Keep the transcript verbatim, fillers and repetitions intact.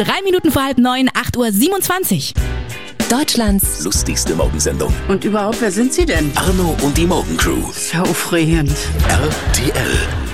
Drei Minuten vor halb neun, acht Uhr siebenundzwanzig. Deutschlands lustigste Morgensendung. Und überhaupt, wer sind Sie denn? Arno und die Morgencrew. Ist ja aufregend. R T L.